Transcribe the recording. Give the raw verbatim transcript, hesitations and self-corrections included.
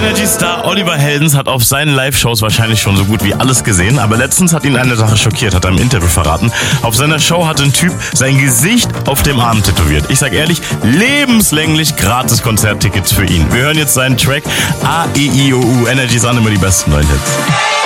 Energy-Star Oliver Heldens hat auf seinen Live-Shows wahrscheinlich schon so gut wie alles gesehen, aber letztens hat ihn eine Sache schockiert, hat er im Interview verraten. Auf seiner Show hat ein Typ sein Gesicht auf dem Arm tätowiert. Ich sag ehrlich, lebenslänglich gratis Konzerttickets für ihn. Wir hören jetzt seinen Track A E I O U. Energy ist an, immer die besten neuen Hits.